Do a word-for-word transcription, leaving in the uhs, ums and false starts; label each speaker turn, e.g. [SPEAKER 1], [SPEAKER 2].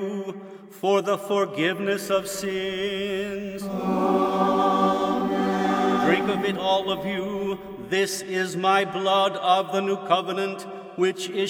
[SPEAKER 1] for the forgiveness of sins. Amen. Drink of it, all of you. This is my blood of the new covenant, which is